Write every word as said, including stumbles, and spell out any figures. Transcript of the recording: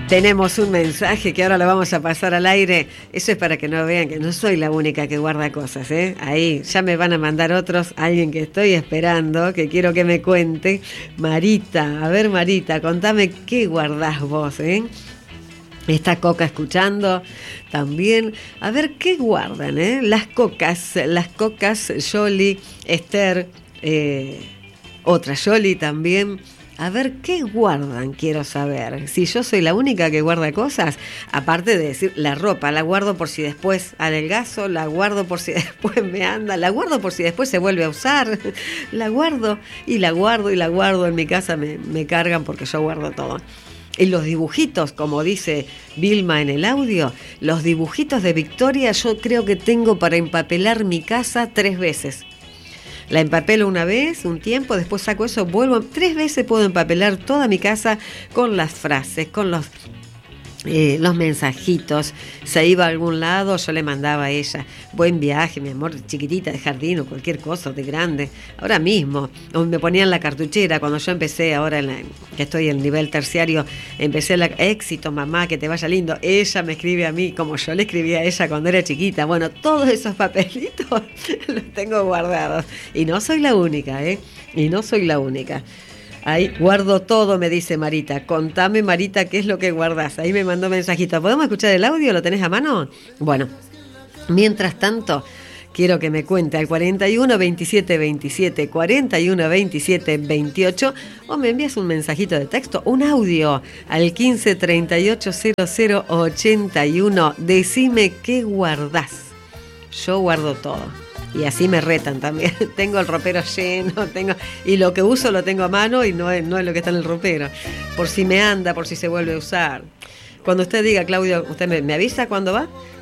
Tenemos un mensaje que ahora lo vamos a pasar al aire. Eso es para que no vean que no soy la única que guarda cosas, ¿eh? Ahí ya me van a mandar otros, alguien que estoy esperando, que quiero que me cuente. Marita, a ver Marita, contame qué guardás vos, ¿eh? Está Coca escuchando también. A ver qué guardan, ¿eh? Las Cocas, las Cocas, Yoli, Esther, eh, otra Yoli también. A ver, ¿qué guardan? Quiero saber. Si yo soy la única que guarda cosas, aparte de decir, la ropa, la guardo por si después adelgazo, la guardo por si después me anda, la guardo por si después se vuelve a usar, la guardo y la guardo y la guardo. En mi casa me, me cargan porque yo guardo todo. Y los dibujitos, como dice Vilma en el audio, los dibujitos de Victoria yo creo que tengo para empapelar mi casa tres veces. La empapelo una vez, un tiempo, después saco eso, vuelvo. Tres veces puedo empapelar toda mi casa con las frases, con los, eh, los mensajitos. Se iba a algún lado, yo le mandaba a ella, buen viaje, mi amor, chiquitita de jardín o cualquier cosa de grande. Ahora mismo, o me ponían la cartuchera, cuando yo empecé, ahora en la, que estoy en el nivel terciario, empecé la éxito, mamá, que te vaya lindo. Ella me escribe a mí, como yo le escribía a ella cuando era chiquita. Bueno, todos esos papelitos los tengo guardados. Y no soy la única, ¿eh? Y no soy la única. Ahí guardo todo, me dice Marita. Contame, Marita, qué es lo que guardás. Ahí me mandó mensajito. ¿Podemos escuchar el audio? ¿Lo tenés a mano? Bueno, mientras tanto, quiero que me cuente al cuarenta y uno veintisiete veintisiete, cuarenta y uno veintisiete veintiocho, o me envías un mensajito de texto, un audio al quince treinta y ocho cero cero ochenta y uno. Decime qué guardás. Yo guardo todo. Y así me retan también. Tengo el ropero lleno, tengo y lo que uso lo tengo a mano y no es, no es lo que está en el ropero. Por si me anda, por si se vuelve a usar. Cuando usted diga, Claudio, ¿usted me, me avisa cuándo va?